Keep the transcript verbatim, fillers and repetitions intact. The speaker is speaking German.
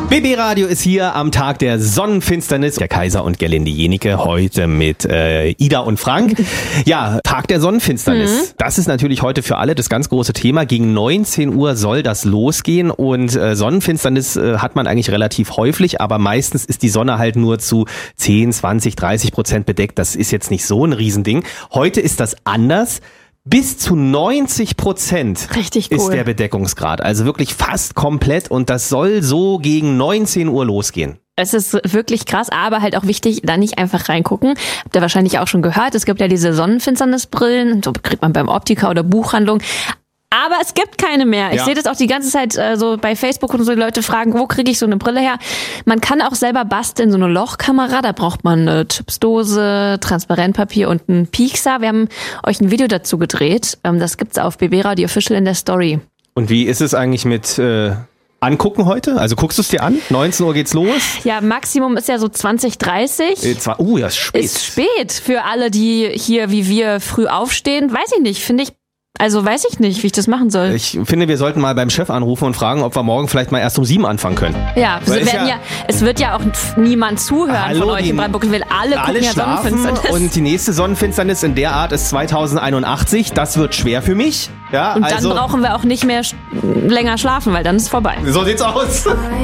B B Radio ist hier am Tag der Sonnenfinsternis. Der Kaiser und Gerlinde Jenike heute mit äh, Ida und Frank. Ja, Tag der Sonnenfinsternis. Mhm. Das ist natürlich heute für alle das ganz große Thema. Gegen neunzehn Uhr soll das losgehen und äh, Sonnenfinsternis äh, hat man eigentlich relativ häufig, aber meistens ist die Sonne halt nur zu zehn, zwanzig, dreißig Prozent bedeckt. Das ist jetzt nicht so ein Riesending. Heute ist das anders. Bis zu neunzig Prozent Richtig cool. ist der Bedeckungsgrad, also wirklich fast komplett und das soll so gegen neunzehn Uhr losgehen. Es ist wirklich krass, aber halt auch wichtig, da nicht einfach reingucken. Habt ihr wahrscheinlich auch schon gehört, es gibt ja diese Sonnenfinsternisbrillen, so kriegt man beim Optiker oder Buchhandlung. Aber es gibt keine mehr. Ich ja. sehe das auch die ganze Zeit äh, so bei Facebook und so, die Leute fragen, wo kriege ich so eine Brille her? Man kann auch selber basteln, so eine Lochkamera, da braucht man eine Chipsdose, Transparentpapier und einen Piekser. Wir haben euch ein Video dazu gedreht, ähm, das gibt's auf B B Radio Official in der Story. Und wie ist es eigentlich mit äh, Angucken heute? Also guckst du es dir an? neunzehn Uhr geht's los? Ja, Maximum ist ja so zwanzig, dreißig. Äh, zwar, uh, ja, ist spät. Ist spät für alle, die hier wie wir früh aufstehen. Weiß ich nicht, finde ich. Also weiß ich nicht, wie ich das machen soll. Ich finde, wir sollten mal beim Chef anrufen und fragen, ob wir morgen vielleicht mal erst um sieben anfangen können. Ja, wir werden ja, ja, es wird ja auch niemand zuhören Hallo, von euch in Brandenburg. Ich will alle, alle gucken ja Sonnenfinsternis. Und die nächste Sonnenfinsternis in der Art ist zweitausendeinundachtzig. Das wird schwer für mich. Ja, und also dann brauchen wir auch nicht mehr sch- länger schlafen, weil dann ist vorbei. So sieht's aus.